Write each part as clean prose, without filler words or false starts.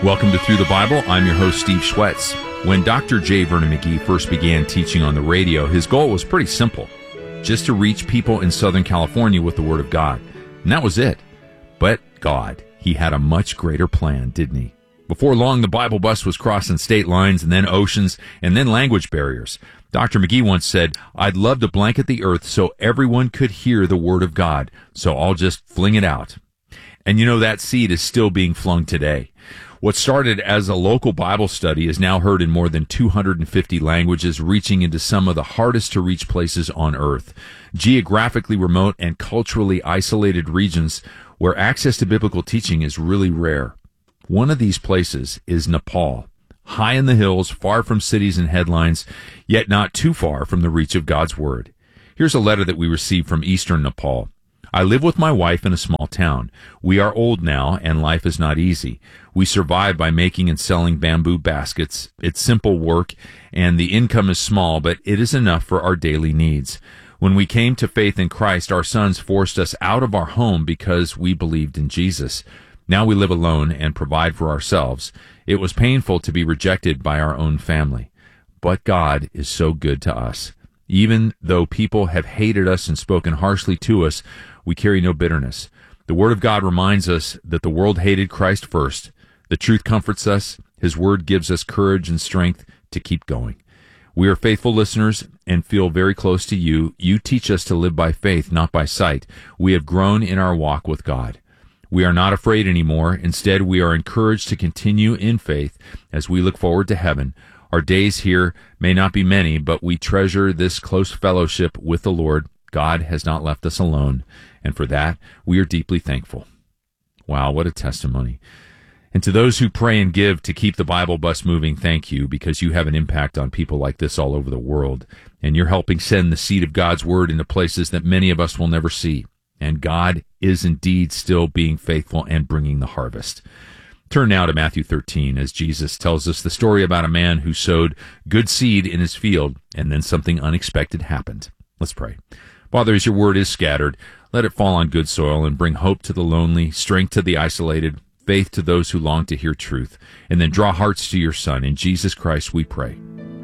Welcome to Through the Bible. I'm your host, Steve Schwetz. When Dr. J. Vernon McGee first began teaching on the radio, his goal was pretty simple, just to reach people in Southern California with the Word of God. And that was it. But God, he had a much greater plan, didn't he? Before long, the Bible bus was crossing state lines and then oceans and then language barriers. Dr. McGee once said, "I'd love to blanket the earth so everyone could hear the Word of God, so I'll just fling it out." And you know, that seed is still being flung today. What started as a local Bible study is now heard in more than 250 languages, reaching into some of the hardest to reach places on earth. Geographically remote and culturally isolated regions where access to biblical teaching is really rare. One of these places is Nepal. High in the hills, far from cities and headlines, yet not too far from the reach of God's Word. Here's a letter that we received from eastern Nepal. "I live with my wife in a small town. We are old now, and life is not easy. We survive by making and selling bamboo baskets. It's simple work, and the income is small, but it is enough for our daily needs. When we came to faith in Christ, our sons forced us out of our home because we believed in Jesus. Now we live alone and provide for ourselves. It was painful to be rejected by our own family. But God is so good to us. Even though people have hated us and spoken harshly to us, we carry no bitterness. The Word of God reminds us that the world hated Christ first. The truth comforts us. His Word gives us courage and strength to keep going. We are faithful listeners and feel very close to you. You teach us to live by faith, not by sight. We have grown in our walk with God. We are not afraid anymore. Instead, we are encouraged to continue in faith as we look forward to heaven. Our days here may not be many, but we treasure this close fellowship with the Lord. God has not left us alone, and for that, we are deeply thankful." Wow, what a testimony. And to those who pray and give to keep the Bible bus moving, thank you, because you have an impact on people like this all over the world, and you're helping send the seed of God's Word into places that many of us will never see. And God is indeed still being faithful and bringing the harvest. Turn now to Matthew 13 as Jesus tells us the story about a man who sowed good seed in his field, and then something unexpected happened. Let's pray. Father, as your word is scattered, let it fall on good soil and bring hope to the lonely, strength to the isolated, faith to those who long to hear truth, and then draw hearts to your Son. In Jesus Christ we pray.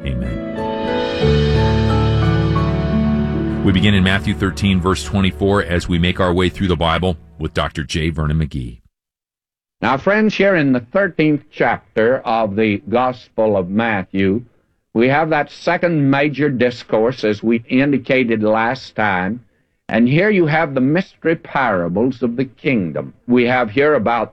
Amen. We begin in Matthew 13, verse 24, as we make our way through the Bible with Dr. J. Vernon McGee. Now, friends, here in the 13th chapter of the Gospel of Matthew, we have that second major discourse, as we indicated last time, and here you have the mystery parables of the kingdom. We have here about,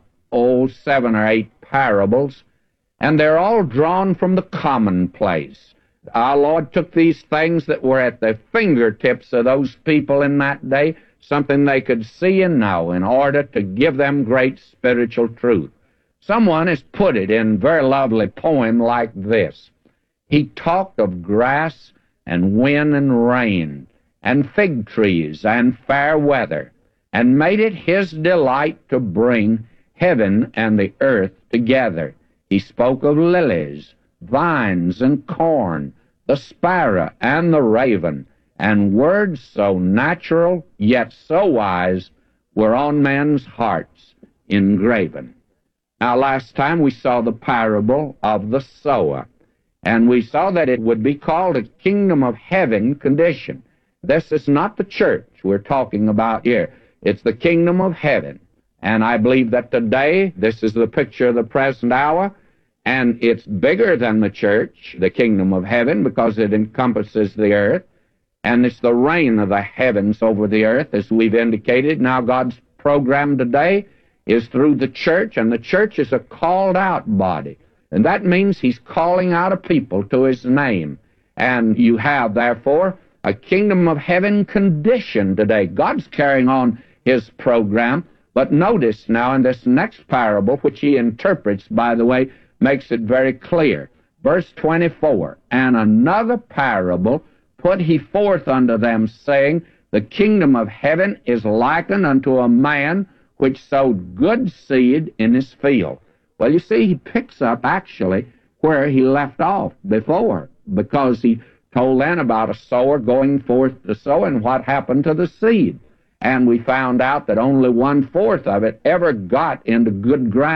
7 or 8 parables, and they're all drawn from the commonplace. Our Lord took these things that were at the fingertips of those people in that day, something they could see and know, in order to give them great spiritual truth. Someone has put it in a very lovely poem like this. He talked of grass and wind and rain and fig trees and fair weather, and made it his delight to bring heaven and the earth together. He spoke of lilies, vines, and corn, the sparrow and the raven, and words so natural yet so wise were on men's hearts engraven. Now, last time we saw the parable of the sower, and we saw that it would be called a kingdom of heaven condition. This is not the church we're talking about here. It's the kingdom of heaven. And I believe that today, this is the picture of the present hour, and it's bigger than the church, the kingdom of heaven, because it encompasses the earth, and it's the reign of the heavens over the earth, as we've indicated. Now, God's program today is through the church, and the church is a called-out body. And that means he's calling out a people to his name. And you have, therefore, a kingdom of heaven condition today. God's carrying on his program. But notice now in this next parable, which he interprets, by the way, makes it very clear. Verse 24, "And another parable put he forth unto them, saying, The kingdom of heaven is likened unto a man which sowed good seed in his field." Well, you see, he picks up actually where he left off before, because he told then about a sower going forth to sow and what happened to the seed. And we found out that only 1/4 of it ever got into good ground,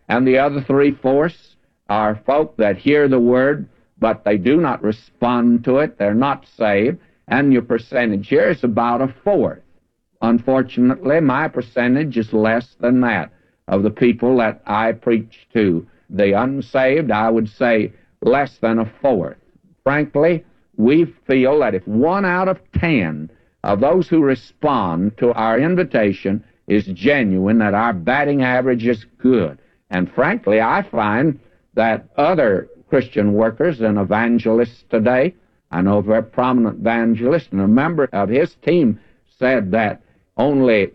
And the other three-fourths are folk that hear the Word, but they do not respond to it. They're not saved. And your percentage here is about a fourth. Unfortunately, my percentage is less than that of the people that I preach to. The unsaved, I would say, less than a fourth. Frankly, we feel that if 1 out of 10 of those who respond to our invitation is genuine, that our batting average is good. And frankly, I find that other Christian workers and evangelists today, I know a very prominent evangelist, and a member of his team said that only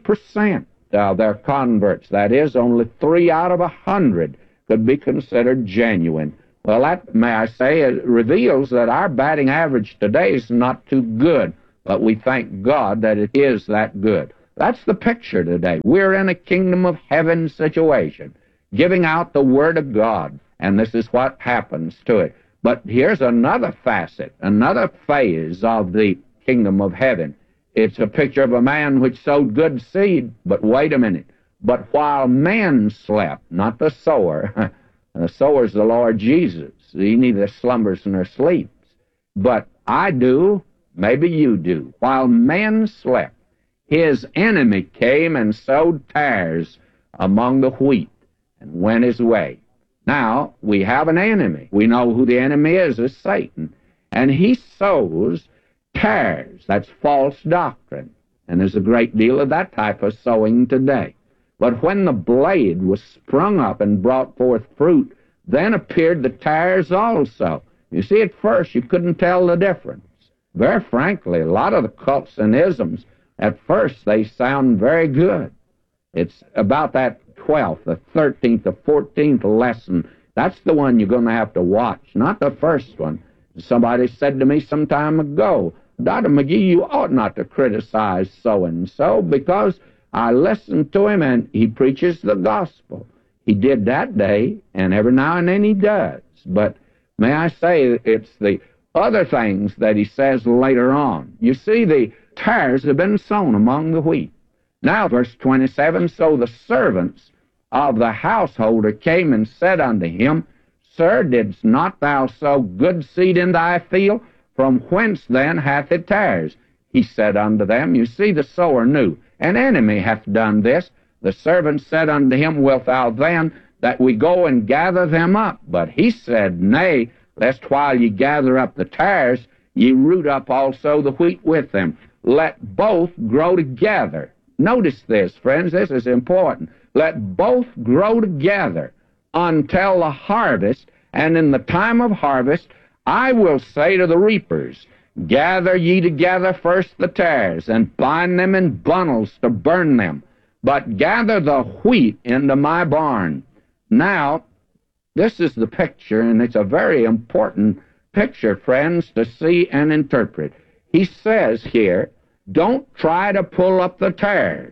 3% of their converts, that is, only 3 out of 100, could be considered genuine. Well, that, may I say, it reveals that our batting average today is not too good, but we thank God that it is that good. That's the picture today. We're in a kingdom of heaven situation, giving out the Word of God, and this is what happens to it. But here's another facet, another phase of the kingdom of heaven. It's a picture of a man which sowed good seed, but wait a minute. But while men slept, not the sower, the sower's the Lord Jesus. He neither slumbers nor sleeps. But I do, maybe you do. While men slept, his enemy came and sowed tares among the wheat and went his way. Now, we have an enemy. We know who the enemy is Satan. And he sows tares. That's false doctrine. And there's a great deal of that type of sowing today. But when the blade was sprung up and brought forth fruit, then appeared the tares also. You see, at first you couldn't tell the difference. Very frankly, a lot of the cults and isms, at first they sound very good. It's about that 12th, the 13th, the 14th lesson. That's the one you're going to have to watch, not the first one. Somebody said to me some time ago, Dr. McGee, you ought not to criticize so-and-so because I listened to him and he preaches the gospel. He did that day, and every now and then he does. But may I say, it's the other things that he says later on. You see, the tares have been sown among the wheat. Now, verse 27, so the servants of the householder came and said unto him, Sir, didst not thou sow good seed in thy field? From whence then hath it tares? He said unto them, you see, the sower knew, an enemy hath done this. The servant said unto him, Wilt thou then that we go and gather them up? But he said, Nay, lest while ye gather up the tares, ye root up also the wheat with them. Let both grow together. Notice this, friends, this is important. Let both grow together until the harvest, and in the time of harvest I will say to the reapers, Gather ye together first the tares, and bind them in bundles to burn them, but gather the wheat into my barn. Now, this is the picture, and it's a very important picture, friends, to see and interpret. He says here, don't try to pull up the tares.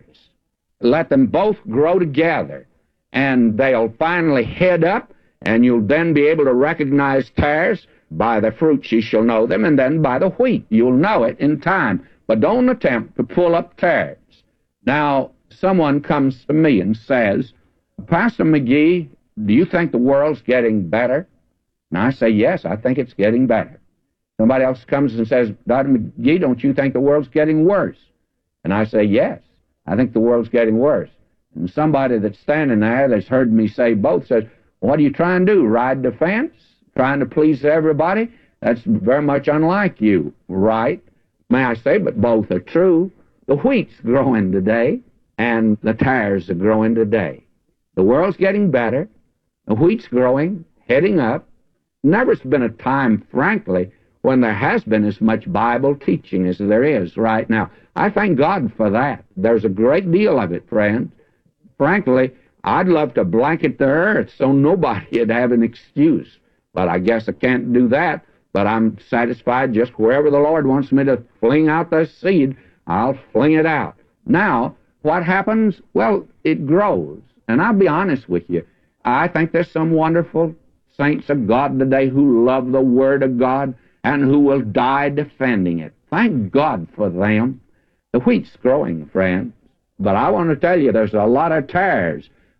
Let them both grow together, and they'll finally head up, and you'll then be able to recognize tares. By the fruits ye shall know them, and then by the wheat. You'll know it in time. But don't attempt to pull up tares. Now, someone comes to me and says, Pastor McGee, do you think the world's getting better? And I say, yes, I think it's getting better. Somebody else comes and says, Dr. McGee, don't you think the world's getting worse? And I say, yes, I think the world's getting worse. And somebody that's standing there that's heard me say both says, what are you trying to do, ride the fence? Trying to please everybody? That's very much unlike you, right? May I say, but both are true. The wheat's growing today, and the tares are growing today. The world's getting better. The wheat's growing, heading up. Never's been a time, frankly, when there has been as much Bible teaching as there is right now. I thank God for that. There's a great deal of it, friends. Frankly, I'd love to blanket the earth so nobody would have an excuse. But I guess I can't do that. But I'm satisfied just wherever the Lord wants me to fling out the seed, I'll fling it out. Now, what happens? Well, it grows. And I'll be honest with you. I think there's some wonderful saints of God today who love the Word of God and who will die defending it. Thank God for them. The wheat's growing, friends. But I want to tell you, there's a lot of tares.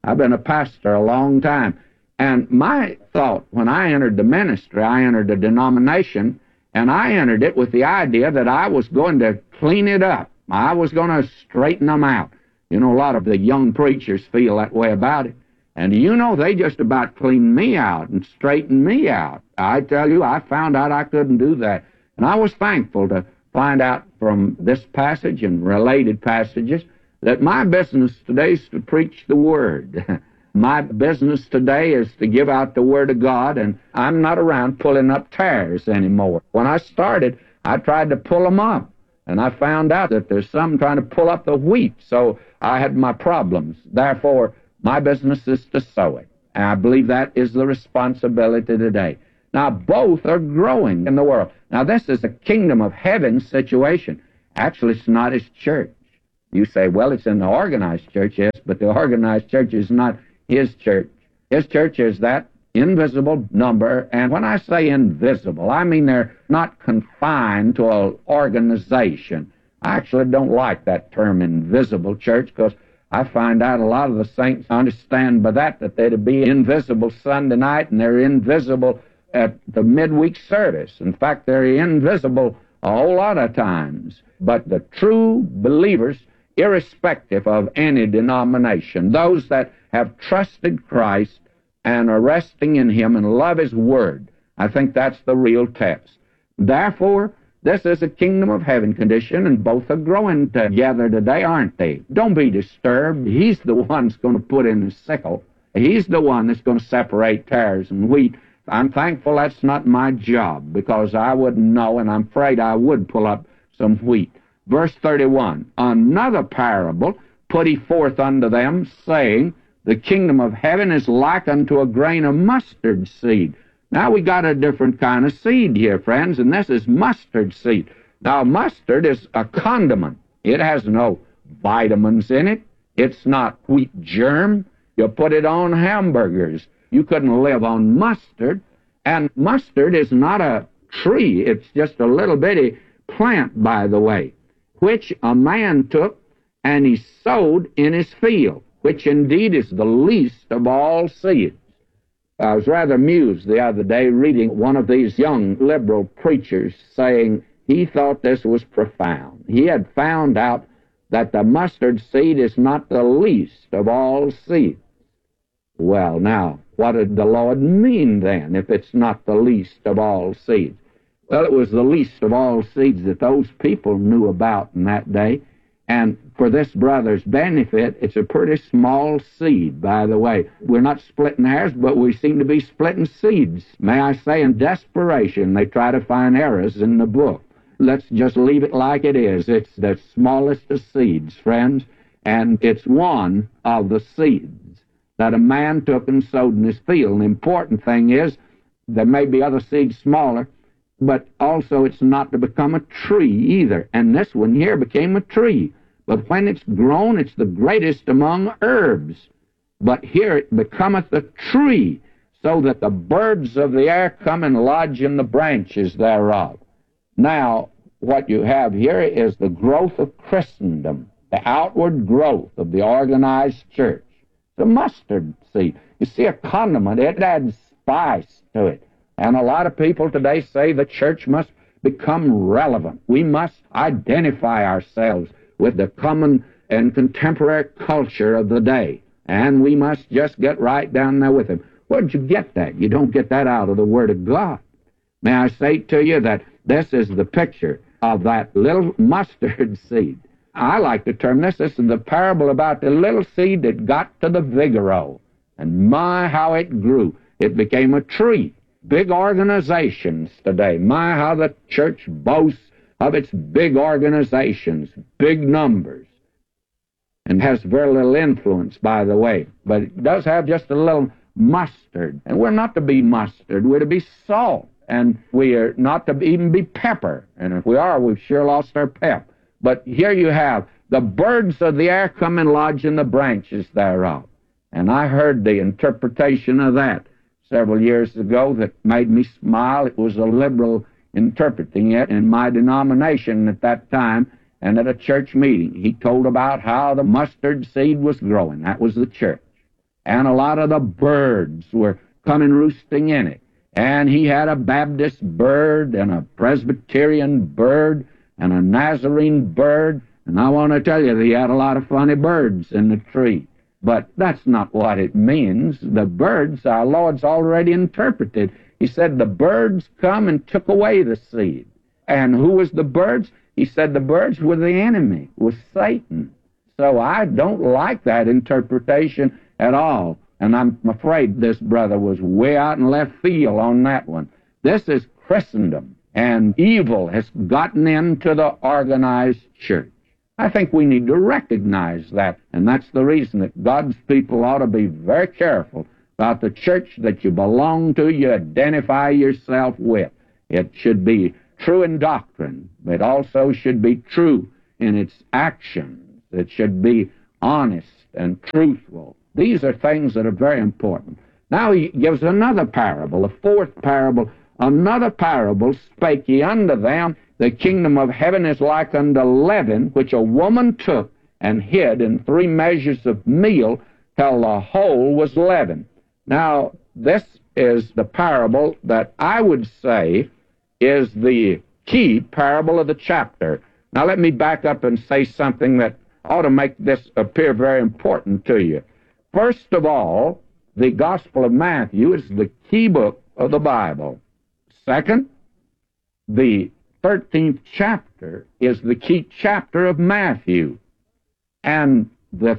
I've been a pastor a long time. And my thought, when I entered the ministry, I entered a denomination, and I entered it with the idea that I was going to clean it up. I was going to straighten them out. You know, a lot of the young preachers feel that way about it. And you know, they just about cleaned me out and straightened me out. I tell you, I found out I couldn't do that. And I was thankful to find out from this passage and related passages that my business today is to preach the Word. My business today is to give out the Word of God, and I'm not around pulling up tares anymore. When I started, I tried to pull them up, and I found out that there's some trying to pull up the wheat, so I had my problems. Therefore, my business is to sow it, and I believe that is the responsibility today. Now, both are growing in the world. Now, this is a kingdom of heaven situation. Actually, it's not His church. You say, well, it's in the organized church, yes, but the organized church is not His church. His church is that invisible number, and when I say invisible, I mean they're not confined to an organization. I actually don't like that term, invisible church, because I find out a lot of the saints understand by that they'd be invisible Sunday night, and they're invisible at the midweek service. In fact, they're invisible a whole lot of times. But the true believers, irrespective of any denomination, those that have trusted Christ and are resting in Him and love His Word, I think that's the real test. Therefore, this is a kingdom of heaven condition, and both are growing together today, aren't they? Don't be disturbed. He's the one that's going to put in the sickle. He's the one that's going to separate tares and wheat. I'm thankful that's not my job, because I wouldn't know, and I'm afraid I would pull up some wheat. Verse 31, another parable put He forth unto them, saying, the kingdom of heaven is like unto a grain of mustard seed. Now we got a different kind of seed here, friends, and this is mustard seed. Now mustard is a condiment. It has no vitamins in it. It's not wheat germ. You put it on hamburgers. You couldn't live on mustard. And mustard is not a tree. It's just a little bitty plant, by the way, which a man took and he sowed in his field, which indeed is the least of all seeds. I was rather amused the other day reading one of these young liberal preachers saying he thought this was profound. He had found out that the mustard seed is not the least of all seeds. Well, now, what did the Lord mean then, if it's not the least of all seeds? Well, it was the least of all seeds that those people knew about in that day. And for this brother's benefit, it's a pretty small seed, by the way. We're not splitting hairs, but we seem to be splitting seeds. May I say, in desperation, they try to find errors in the book. Let's just leave it like it is. It's the smallest of seeds, friends, and it's one of the seeds that a man took and sowed in his field. And the important thing is, there may be other seeds smaller, but also it's not to become a tree either. And this one here became a tree. But when it's grown, it's the greatest among herbs. But here it becometh a tree, so that the birds of the air come and lodge in the branches thereof. Now, what you have here is the growth of Christendom, the outward growth of the organized church. The mustard seed. You see, a condiment, it adds spice to it. And a lot of people today say the church must become relevant. We must identify ourselves with the common and contemporary culture of the day. And we must just get right down there with him. Where'd you get that? You don't get that out of the Word of God. May I say to you that this is the picture of that little mustard seed. I like to term this is the parable about the little seed that got to the vigoro. And my, how it grew. It became a tree. Big organizations today. My, how the church boasts of its big organizations, big numbers, and has very little influence, by the way. But it does have just a little mustard. And we're not to be mustard. We're to be salt. And we are not to even be pepper. And if we are, we've sure lost our pep. But here you have, the birds of the air come and lodge in the branches thereof. And I heard the interpretation of that several years ago that made me smile. It was a liberal interpreting it in my denomination at that time and at a church meeting. He told about how the mustard seed was growing. That was the church. and a lot of the birds were coming roosting in it. And he had a Baptist bird and a Presbyterian bird and a Nazarene bird, and I want to tell you, he had a lot of funny birds in the tree. But that's not what it means. The birds, our Lord's already interpreted. He said the birds come and took away the seed. And who was the birds? He said the birds were the enemy, was Satan. So I don't like that interpretation at all. And I'm afraid this brother was way out in left field on that one. This is Christendom, and evil has gotten into the organized church. I think we need to recognize that, and that's the reason that God's people ought to be very careful about the church that you belong to, you identify yourself with. It should be true in doctrine, but also should be true in its actions. It should be honest and truthful. These are things that are very important. Now he gives another parable, a fourth parable. Another parable spake he unto them, the kingdom of heaven is like unto leaven, which a woman took and hid in 3 measures of meal till the whole was leavened. Now, this is the parable that I would say is the key parable of the chapter. Now, let me back up and say something that ought to make this appear very important to you. First of all, the Gospel of Matthew is the key book of the Bible. Second, the 13th chapter is the key chapter of Matthew. And the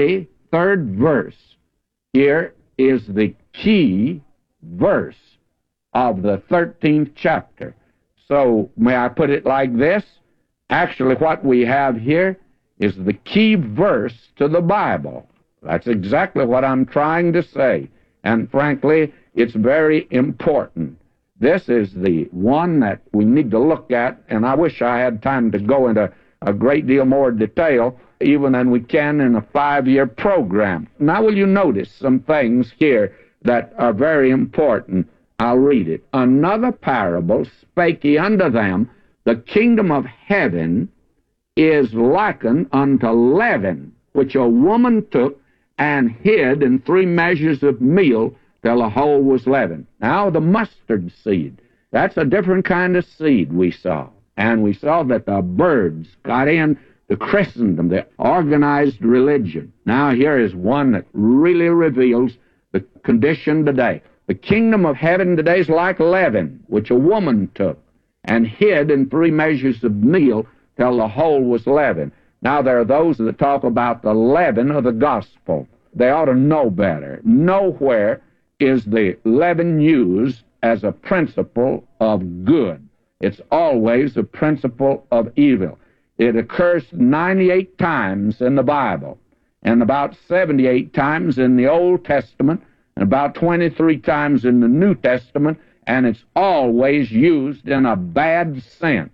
33rd verse here is the key verse of the 13th chapter. So, may I put it like this? Actually, what we have here is the key verse to the Bible. That's exactly what I'm trying to say. And frankly, it's very important. This is the one that we need to look at, and I wish I had time to go into a great deal more detail, even than we can in a 5-year program. Now, will you notice some things here that are very important? I'll read it. Another parable spake he unto them, the kingdom of heaven is likened unto leaven, which a woman took and hid in 3 measures of meal till the whole was leavened. Now, the mustard seed, that's a different kind of seed we saw. And we saw that the birds got in the Christendom, the organized religion. Now, here is one that really reveals the condition today. The kingdom of heaven today is like leaven, which a woman took and hid in 3 measures of meal till the whole was leavened. Now, there are those that talk about the leaven of the gospel. They ought to know better. Nowhere is the leaven used as a principle of good. It's always a principle of evil. It occurs 98 times in the Bible, and about 78 times in the Old Testament, and about 23 times in the New Testament, and it's always used in a bad sense.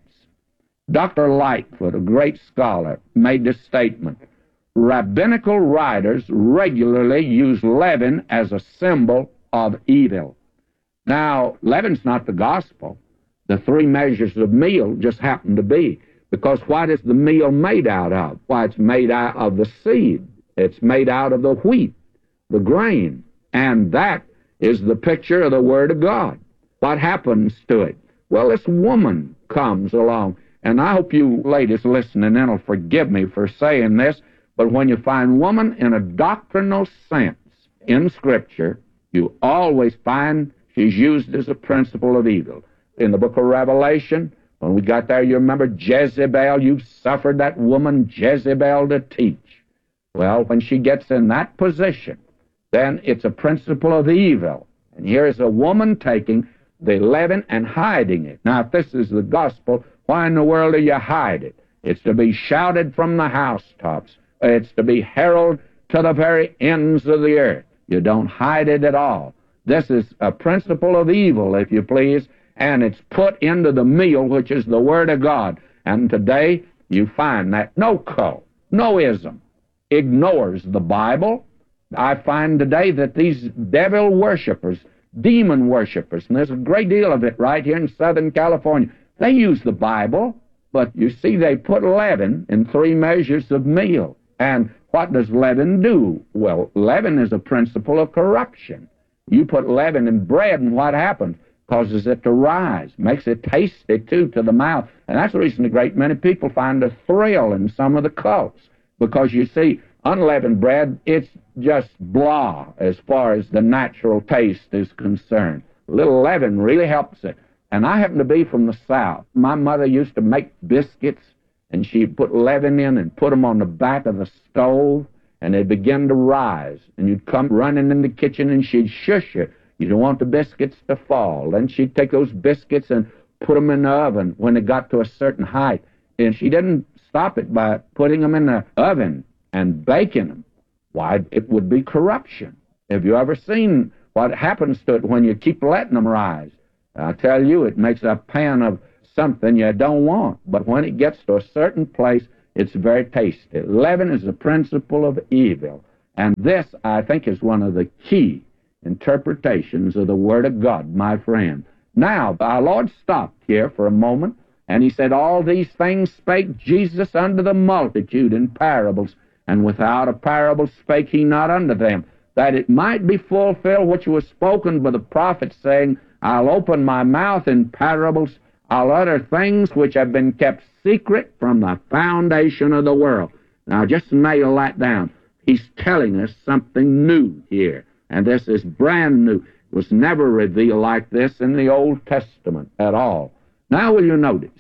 Dr. Lightfoot, a great scholar, made this statement. Rabbinical writers regularly use leaven as a symbol of evil. Now, leaven's not the gospel. The 3 measures of meal just happen to be. Because what is the meal made out of? Why, it's made out of the seed. It's made out of the wheat, the grain. And that is the picture of the Word of God. What happens to it? Well, this woman comes along. And I hope you ladies listening in will forgive me for saying this, but when you find woman in a doctrinal sense in Scripture, you always find she's used as a principle of evil. In the book of Revelation, when we got there, you remember Jezebel, you suffered that woman Jezebel to teach. Well, when she gets in that position, then it's a principle of evil. And here is a woman taking the leaven and hiding it. Now, if this is the gospel, why in the world do you hide it? It's to be shouted from the housetops. It's to be heralded to the very ends of the earth. You don't hide it at all. This is a principle of evil, if you please, and it's put into the meal, which is the Word of God. And today, you find that no cult, no ism, ignores the Bible. I find today that these devil worshipers, demon worshipers, and there's a great deal of it right here in Southern California, they use the Bible, but you see they put leaven in 3 measures of meal. And what does leaven do? Well, leaven is a principle of corruption. You put leaven in bread, and what happens? Causes it to rise, makes it tasty, too, to the mouth. And that's the reason a great many people find a thrill in some of the cults. Because, you see, unleavened bread, it's just blah as far as the natural taste is concerned. A little leaven really helps it. And I happen to be from the South. My mother used to make biscuits, and she'd put leaven in and put them on the back of the stove, and they'd begin to rise. And you'd come running in the kitchen, and she'd shush you. You don't want the biscuits to fall. Then she'd take those biscuits and put them in the oven when it got to a certain height. And she didn't stop it by putting them in the oven and baking them. Why, it would be corruption. Have you ever seen what happens to it when you keep letting them rise? I tell you, it makes a pan of something you don't want. But when it gets to a certain place, it's very tasty. Leaven is the principle of evil. And this, I think, is one of the key interpretations of the Word of God, my friend. Now, our Lord stopped here for a moment, and he said, all these things spake Jesus unto the multitude in parables, and without a parable spake he not unto them, that it might be fulfilled which was spoken by the prophet, saying, I'll open my mouth in parables, I'll utter things which have been kept secret from the foundation of the world. Now, just nail that down. He's telling us something new here. And this is brand new. It was never revealed like this in the Old Testament at all. Now will you notice?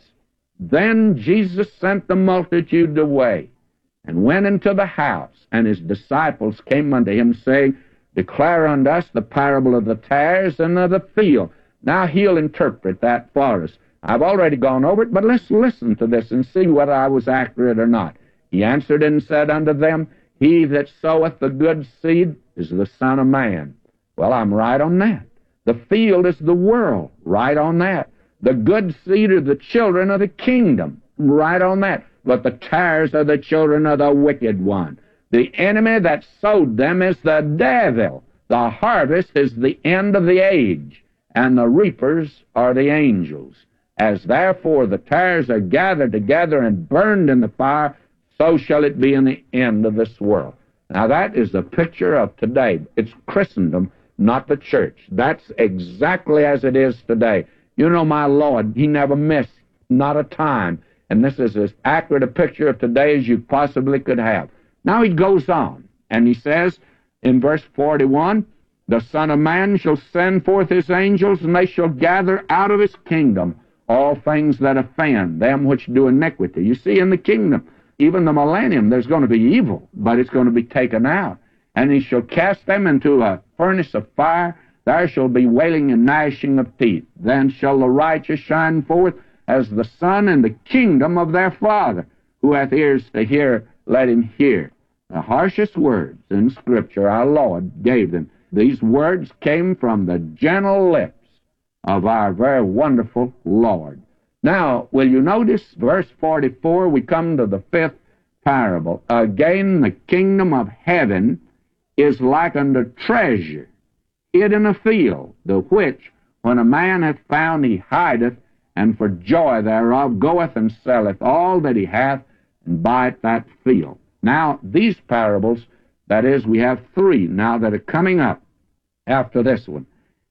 Then Jesus sent the multitude away, and went into the house, and his disciples came unto him, saying, Declare unto us the parable of the tares and of the field. Now he'll interpret that for us. I've already gone over it, but let's listen to this and see whether I was accurate or not. He answered and said unto them, He that soweth the good seed is the Son of Man. Well, I'm right on that. The field is the world. Right on that. The good seed are the children of the kingdom. Right on that. But the tares are the children of the wicked one. The enemy that sowed them is the devil. The harvest is the end of the age, and the reapers are the angels. As therefore the tares are gathered together and burned in the fire, so shall it be in the end of this world. Now that is the picture of today. It's Christendom, not the church. That's exactly as it is today. You know, my Lord, he never missed, not a time. And this is as accurate a picture of today as you possibly could have. Now he goes on, and he says in verse 41, The Son of Man shall send forth his angels, and they shall gather out of his kingdom all things that offend, them which do iniquity. You see, in the kingdom, even the millennium, there's going to be evil, but it's going to be taken out. And he shall cast them into a furnace of fire. There shall be wailing and gnashing of teeth. Then shall the righteous shine forth as the sun in the kingdom of their Father. Who hath ears to hear, let him hear. The harshest words in Scripture our Lord gave them. These words came from the gentle lips of our very wonderful Lord. Now, will you notice verse 44, we come to the fifth parable. Again, the kingdom of heaven is like unto treasure hid in a field, the which, when a man hath found, he hideth, and for joy thereof goeth and selleth all that he hath, and buyeth that field. Now, these parables, that is, we have three now that are coming up after this one,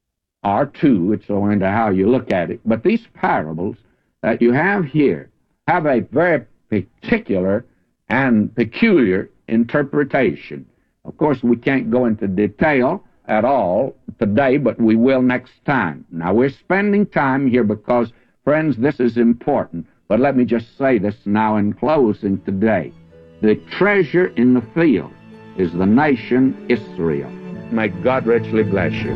or two, it's according to how you look at it. But these parables that you have here have a very particular and peculiar interpretation. Of course, we can't go into detail at all today, but we will next time. Now, we're spending time here because, friends, this is important. But let me just say this now in closing today. The treasure in the field is the nation Israel. May God richly bless you.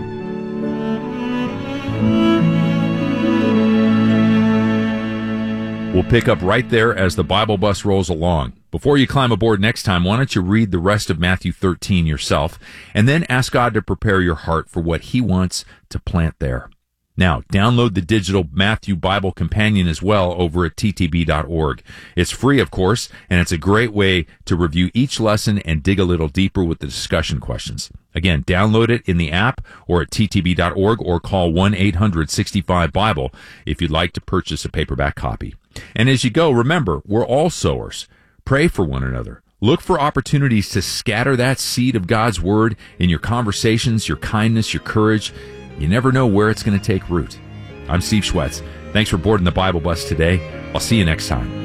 We'll pick up right there as the Bible bus rolls along. Before you climb aboard next time, why don't you read the rest of Matthew 13 yourself, and then ask God to prepare your heart for what he wants to plant there. Now, download the digital Matthew Bible Companion as well over at ttb.org. It's free, of course, and it's a great way to review each lesson and dig a little deeper with the discussion questions. Again, download it in the app or at ttb.org or call 1-800-65-BIBLE if you'd like to purchase a paperback copy. And as you go, remember, we're all sowers. Pray for one another. Look for opportunities to scatter that seed of God's Word in your conversations, your kindness, your courage. You never know where it's going to take root. I'm Steve Schwetz. Thanks for boarding the Bible bus today. I'll see you next time.